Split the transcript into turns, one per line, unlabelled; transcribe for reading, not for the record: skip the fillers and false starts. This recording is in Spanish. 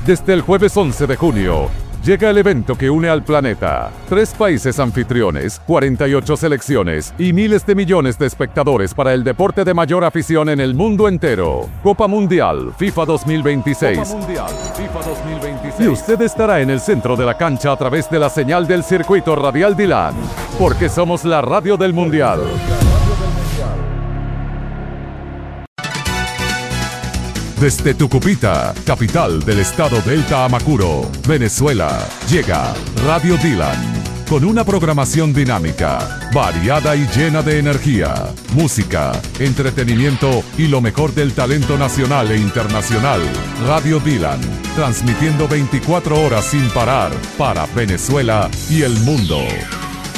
Desde el jueves 11 de junio, llega el evento que une al planeta. 3 países anfitriones, 48 selecciones y miles de millones de espectadores para el deporte de mayor afición en el mundo entero. Copa Mundial FIFA 2026. Copa Mundial FIFA 2026. Y usted estará en el centro de la cancha a través de la señal del circuito radial DILAN, porque somos la radio del Mundial. Desde Tucupita, capital del estado Delta Amacuro, Venezuela, llega Radio DILAN, con una programación dinámica, variada y llena de energía, música, entretenimiento y lo mejor del talento nacional e internacional. Radio DILAN, transmitiendo 24 horas sin parar para Venezuela y el mundo.